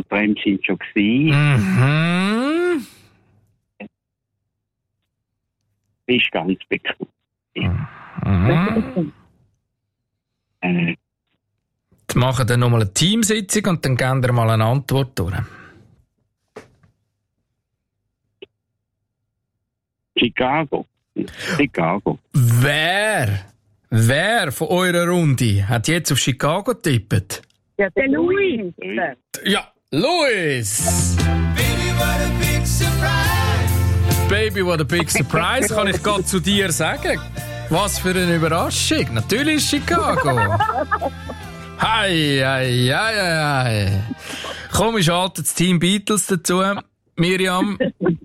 Träume sind schon gewesen. Mhm. Ist ganz bekannt. Mhm. Jetzt machen dann nochmal eine Teamsitzung und dann geben wir mal eine Antwort durch. Chicago. Wer von eurer Runde hat jetzt auf Chicago getippt? Ja, der Louis. Ja, Louis! Baby, what a big surprise, kann ich gerade zu dir sagen. Was für eine Überraschung. Natürlich Chicago. Hei. Komm, ich schalte das Team Beatles dazu. Miriam.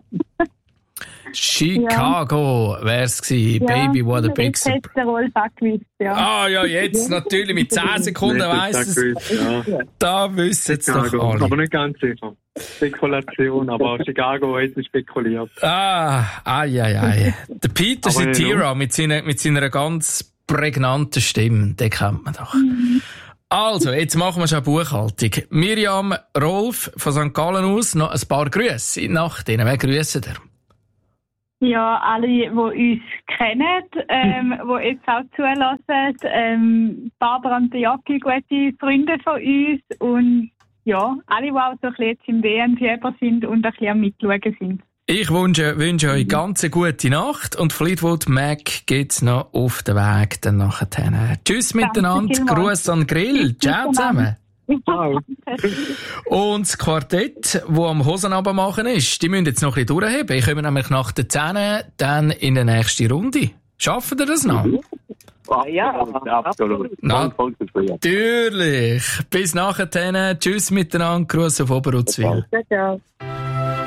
Chicago wär's gewesen. Ja, Baby, what a big surprise. Jetzt der Rolf auch gewusst, ja. Ah ja, jetzt natürlich mit 10 Sekunden weiss es. Ja. Da wissen es doch alle. Aber nicht ganz sicher. Spekulation, aber Chicago hat es spekuliert. Der Peter Cetera mit seiner ganz prägnanten Stimme, den kennt man doch. Also, jetzt machen wir schon eine Buchhaltung. Miriam, Rolf von St. Gallen aus, noch ein paar Grüße nach denen. Wer grüßt ihr? Ja, alle, die uns kennen, die jetzt auch zulassen. Barbara und Jacki, gute Freunde von uns. Und ja, alle, die auch so ein bisschen jetzt im WM-Fieber sind und ein bisschen am Mitschauen sind. Ich wünsche euch ganz eine gute Nacht und Fleetwood Mac geht's noch auf den Weg dann nachher. Tschüss miteinander, Gruß an den Grill. Ciao zusammen. Ciao. Und das Quartett, das am Hosenabend machen ist, die müssen jetzt noch ein bisschen durchheben. Ich komme nämlich nach den 10 dann in die nächste Runde. Schaffen ihr das noch? Ja, absolut. Natürlich. Bis nachher. Tschüss miteinander. Gruß auf Oberuzwil. Ciao.